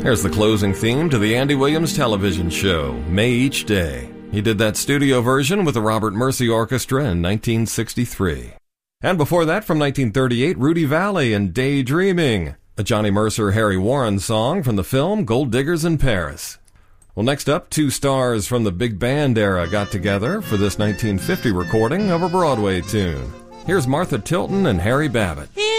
Here's the closing theme to the Andy Williams television show, May Each Day. He did that studio version with the Robert Mercy Orchestra in 1963. And before that, from 1938, Rudy Vallée and Daydreaming, a Johnny Mercer, Harry Warren song from the film Gold Diggers in Paris. Well, next up, two stars from the big band era got together for this 1950 recording of a Broadway tune. Here's Martha Tilton and Harry Babbitt.